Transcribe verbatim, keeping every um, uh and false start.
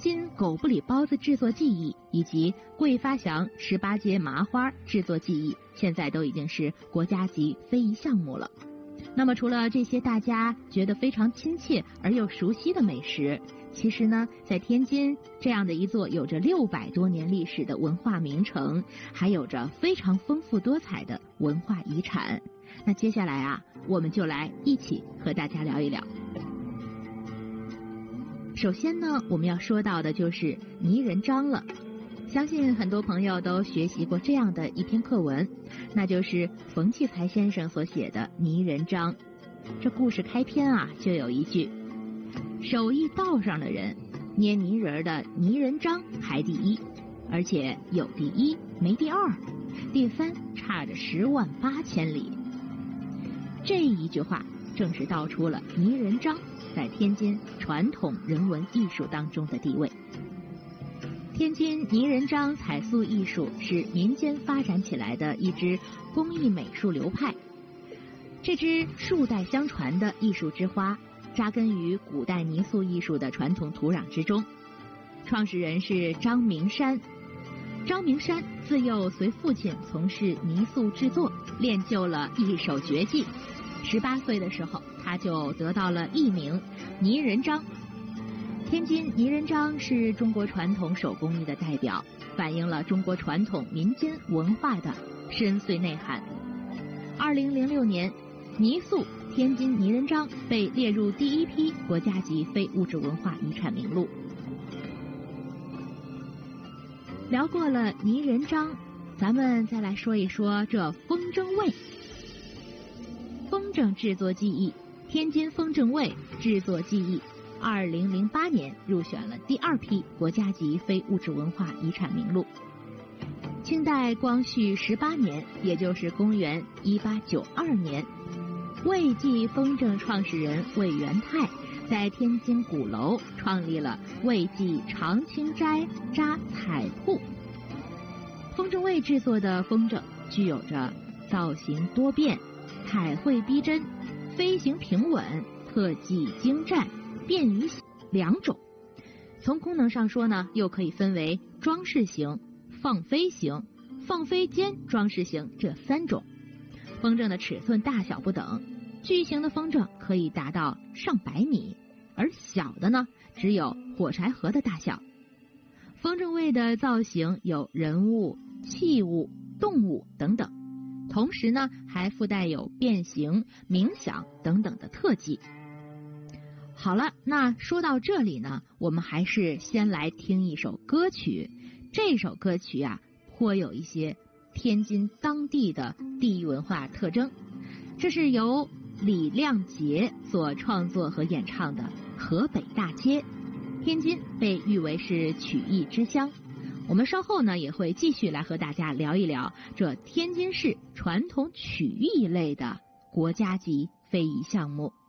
津狗不理包子制作技艺以及桂发祥十八街麻花制作技艺，现在都已经是国家级非遗项目了。那么除了这些大家觉得非常亲切而又熟悉的美食，其实呢，在天津这样的一座有着六百多年历史的文化名城，还有着非常丰富多彩的文化遗产。那接下来啊，我们就来一起和大家聊一聊。首先呢，我们要说到的就是泥人张了。相信很多朋友都学习过这样的一篇课文，那就是冯骥才先生所写的《泥人张》。这故事开篇啊，就有一句：手艺道上的人捏泥人的泥人张排第一，而且有第一没第二，第三差着十万八千里。这一句话正是道出了泥人张在天津传统人文艺术当中的地位。天津泥人张彩塑艺术是民间发展起来的一支工艺美术流派，这支数代相传的艺术之花扎根于古代泥塑艺术的传统土壤之中。创始人是张明山。张明山自幼随父亲从事泥塑制作，练就了一手绝技。十八岁的时候，他就得到了艺名泥人张。天津泥人张是中国传统手工艺的代表，反映了中国传统民间文化的深邃内涵。二零零六年，泥塑天津泥人张被列入第一批国家级非物质文化遗产名录。聊过了泥人张，咱们再来说一说这风筝味。风筝制作技艺，天津风筝味制作技艺二零零八年入选了第二批国家级非物质文化遗产名录。清代光绪十八年，也就是公元一八九二年，魏记风筝创始人魏元泰在天津鼓楼创立了魏记长青斋扎彩铺。风筝味制作的风筝具有着造型多变、彩绘逼真、飞行平稳、特技精湛、便于两种。从功能上说呢，又可以分为装饰型、放飞型、放飞兼装饰型这三种。风筝的尺寸大小不等，巨型的风筝可以达到上百米，而小的呢，只有火柴盒的大小。风筝味的造型有人物、器物、动物等等，同时呢，还附带有变形、冥想等等的特技。好了，那说到这里呢，我们还是先来听一首歌曲。这首歌曲啊，颇有一些天津当地的地域文化特征。这是由李亮杰所创作和演唱的《河北大街》。天津被誉为是曲艺之乡，我们稍后呢也会继续来和大家聊一聊这天津市传统曲艺类的国家级非遗项目。